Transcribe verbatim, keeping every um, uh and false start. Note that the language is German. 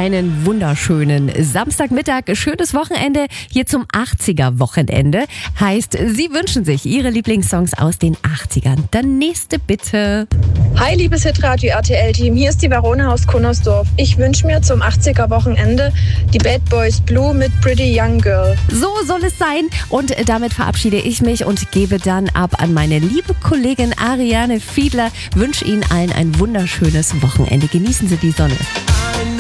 einen wunderschönen Samstagmittag, schönes Wochenende hier zum achtziger-Wochenende. Heißt, Sie wünschen sich Ihre Lieblingssongs aus den achtzigern. Dann nächste bitte. Hi, liebes Hitradio R T L-Team, hier ist die Verona aus Kunnersdorf. Ich wünsche mir zum achtziger-Wochenende die Bad Boys Blue mit Pretty Young Girl. So soll es sein und damit verabschiede ich mich und gebe dann ab an meine liebe Kollegin Ariane Fiedler. Wünsche Ihnen allen ein wunderschönes Wochenende. Genießen Sie die Sonne.